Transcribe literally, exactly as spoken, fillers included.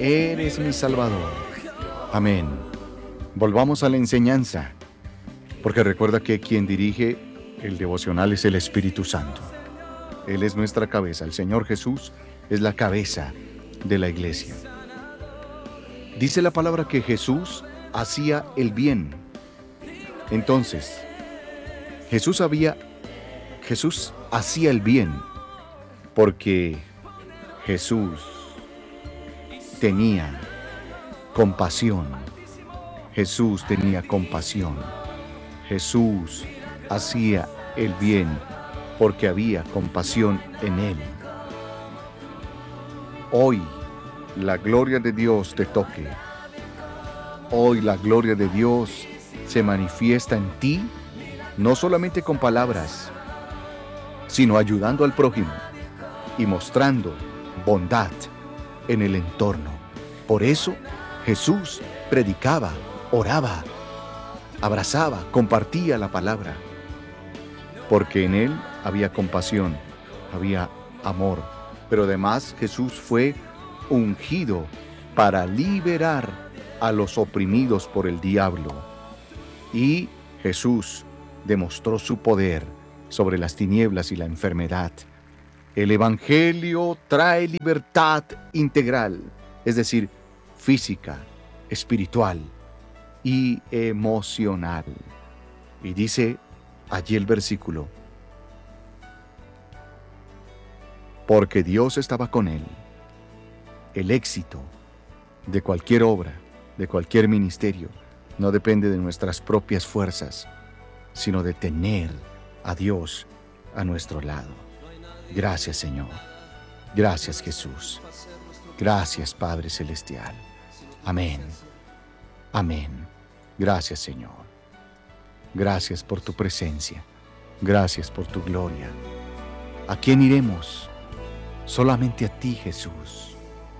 eres mi Salvador. Amén. Volvamos a la enseñanza, porque recuerda que quien dirige el devocional es el Espíritu Santo. Él es nuestra cabeza. El Señor Jesús es la cabeza de la iglesia. Dice la palabra que Jesús hacía el bien. Entonces, Jesús había, Jesús hacía el bien porque Jesús tenía compasión. Jesús tenía compasión. Jesús hacía el bien porque había compasión en él. Hoy la gloria de Dios te toque. Hoy la gloria de Dios se manifiesta en ti, no solamente con palabras, sino ayudando al prójimo y mostrando bondad en el entorno. Por eso Jesús predicaba, oraba, abrazaba, compartía la palabra, porque en él había compasión, había amor. Pero además Jesús fue ungido para liberar a los oprimidos por el diablo. Y Jesús demostró su poder sobre las tinieblas y la enfermedad. El Evangelio trae libertad integral, es decir, física, espiritual y emocional. Y dice allí el versículo, porque Dios estaba con él. El éxito de cualquier obra, de cualquier ministerio, no depende de nuestras propias fuerzas, sino de tener a Dios a nuestro lado. Gracias, Señor. Gracias, Jesús. Gracias, Padre Celestial. Amén. Amén. Gracias, Señor. Gracias por tu presencia. Gracias por tu gloria. ¿A quién iremos? Solamente a ti, Jesús.